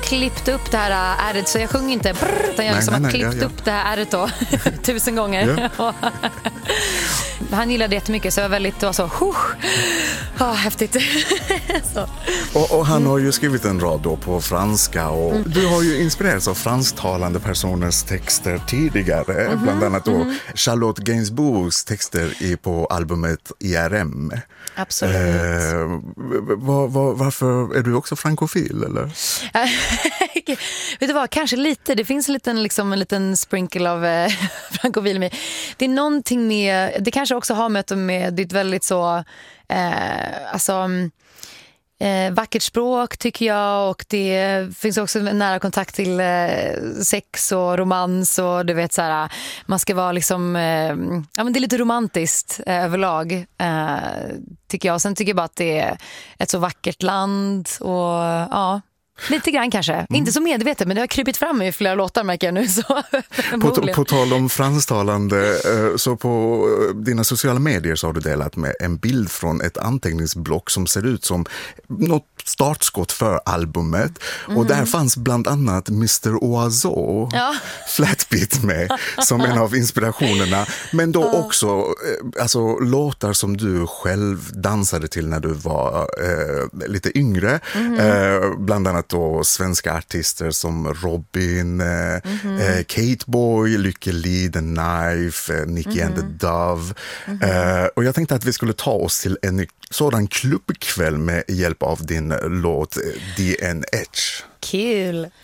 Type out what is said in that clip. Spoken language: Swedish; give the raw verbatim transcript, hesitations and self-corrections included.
klippt upp det här ärret, så jag sjunger inte brr, utan jag Nej, liksom nej, har nej, klippt ja, ja. upp det här ärret då tusen gånger. Ja. Han gillade jättemycket, så jag var väldigt, det var så, oh, häftigt. Så. Och, och han har ju skrivit en rad då på franska, och mm. du har ju inspirerats av fransktalande personers texter tidigare, mm-hmm. bland annat då mm-hmm. Charlotte Gainsbourgs texter i, på albumet I R M. Absolut. Eh, var, var, varför är du också frankofil, eller? Vet du vad, kanske lite. Det finns en liten, liksom, en liten sprinkle av eh, frankofil med. Det är någonting med, det kanske också har med, med ditt väldigt så, eh, alltså... Eh, vackert språk tycker jag, och det finns också en nära kontakt till eh, sex och romans, och du vet så här, man ska vara liksom eh, ja, men det är lite romantiskt eh, överlag eh, tycker jag. Sen tycker jag bara att det är ett så vackert land, och ja, lite grann kanske. Mm. Inte så medvetet, men det har krypit fram i flera låtar, märker jag nu. Så, på, på tal om fransktalande, så på dina sociala medier så har du delat med en bild från ett anteckningsblock som ser ut som något startskott för albumet. Mm. Och där fanns bland annat mister Oiseau, ja. Flatbeat med som en av inspirationerna. Men då också alltså, låtar som du själv dansade till när du var eh, lite yngre. Mm. Eh, bland annat då svenska artister som Robin, mm-hmm. eh, Kate Boy, Lykke Li, The Knife, eh, Nicky mm-hmm. and the Dove. Mm-hmm. Eh, och jag tänkte att vi skulle ta oss till en sådan klubbkväll med hjälp av din låt D N H. Kul!